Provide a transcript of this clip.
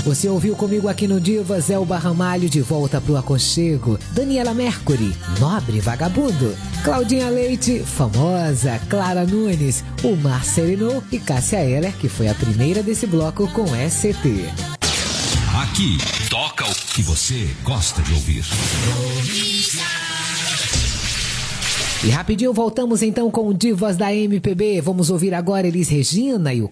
Você ouviu comigo aqui no Divas, Elba Ramalho, De Volta pro Aconchego, Daniela Mercury, Nobre Vagabundo, Claudinha Leite, Famosa, Clara Nunes, o Mar Serenou e Cássia Eller, que foi a primeira desse bloco com SCT. Aqui, toca o que você gosta de ouvir. E rapidinho voltamos então com Divas da MPB. Vamos ouvir agora Elis Regina e o